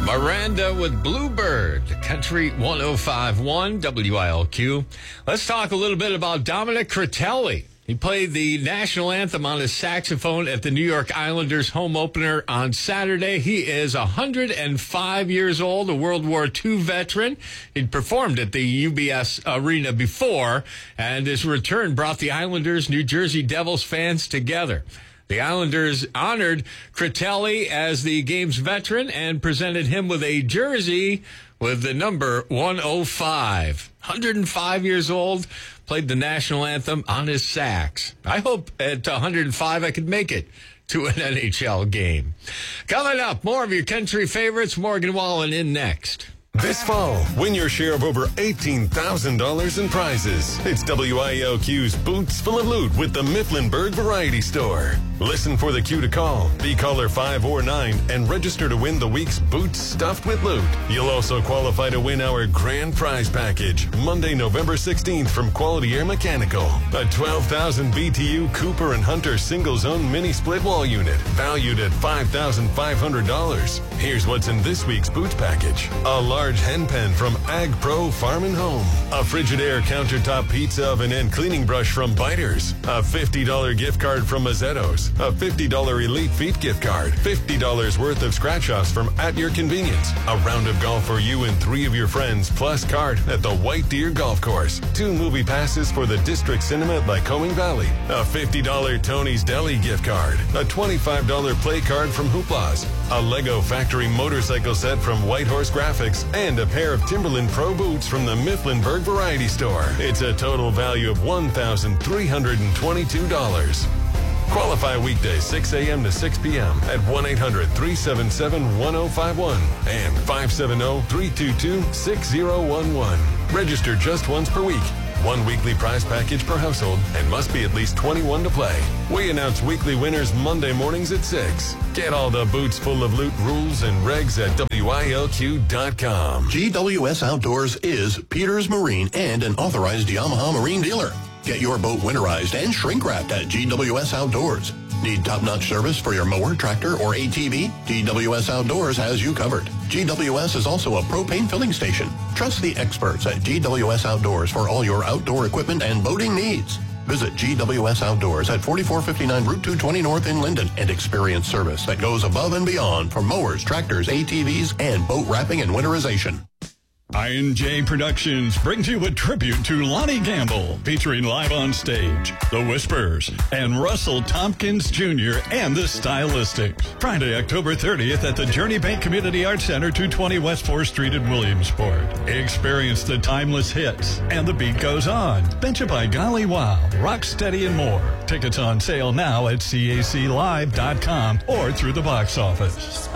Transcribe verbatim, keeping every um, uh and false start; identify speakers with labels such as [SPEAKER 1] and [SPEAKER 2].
[SPEAKER 1] Miranda with Bluebird, Country one oh five point one W I L Q. Let's talk a little bit about Dominic Critelli. He played the national anthem on his saxophone at the New York Islanders home opener on Saturday. He is one hundred five years old, a World War Two veteran. He'd performed at the U B S Arena before, and his return brought the Islanders, New Jersey Devils fans together. The Islanders honored Critelli as the game's veteran and presented him with a jersey with the number one oh five. one hundred five years old, played the national anthem on his sax. I hope at one hundred five I could make it to an N H L game. Coming up, more of your country favorites. Morgan Wallen in next.
[SPEAKER 2] This fall, win your share of over eighteen thousand dollars in prizes. It's W I L Q's Boots Full of Loot with the Mifflinburg Variety Store. Listen for the cue to call. Be caller five or nine and register to win the week's Boots Stuffed with Loot. You'll also qualify to win our grand prize package, Monday, November sixteenth from Quality Air Mechanical. A twelve thousand B T U Cooper and Hunter single-zone mini split wall unit, valued at five thousand five hundred dollars. Here's what's in this week's Boots package. A large hen pen from Ag Pro Farm and Home. A Frigidaire countertop pizza oven and cleaning brush from Biters. A fifty dollars gift card from Mazzetto's. A fifty dollars Elite Feet gift card. fifty dollars worth of scratch-offs from At Your Convenience. A round of golf for you and three of your friends, plus card at the White Deer Golf Course. Two movie passes for the District Cinema at Lycoming Valley. A fifty dollars Tony's Deli gift card. A twenty-five dollars play card from Hoopla's. A Lego Factory motorcycle set from Whitehorse Graphics. And a pair of Timberland Pro boots from the Mifflinburg Variety Store. It's a total value of one thousand three hundred twenty-two dollars. Qualify weekdays six a.m. to six p.m. at one eight hundred three seven seven one oh five one and five seven zero three two two six zero one one. Register just once per week. One weekly prize package per household and must be at least twenty-one to play. We announce weekly winners Monday mornings at six. Get all the Boots Full of Loot rules and regs at W I L Q dot com.
[SPEAKER 3] G W S Outdoors is Peters Marine and an authorized Yamaha Marine dealer. Get your boat winterized and shrink wrapped at G W S Outdoors. Need top-notch service for your mower, tractor, or A T V? G W S Outdoors has you covered. G W S is also a propane filling station. Trust the experts at G W S Outdoors for all your outdoor equipment and boating needs. Visit G W S Outdoors at forty-four fifty-nine Route two twenty North in Linden and experience service that goes above and beyond for mowers, tractors, A T Vs, and boat wrapping and winterization.
[SPEAKER 4] I N J Productions brings you a tribute to Lonnie Gamble, featuring live on stage, The Whispers, and Russell Tompkins Junior and the Stylistics. Friday, October thirtieth at the Journey Bank Community Arts Center, two twenty West fourth Street in Williamsport. Experience the timeless hits, and the beat goes on. Bench It by Golly Wow, Rocksteady, and more. Tickets on sale now at C A C live dot com or through the box office.